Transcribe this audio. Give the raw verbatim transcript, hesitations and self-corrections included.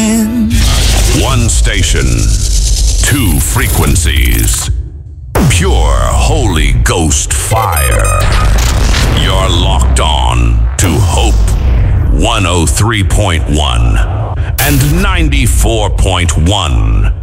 again. One station, two frequencies. Pure Holy Ghost fire. You're locked on to Hope one oh three point one and ninety-four point one.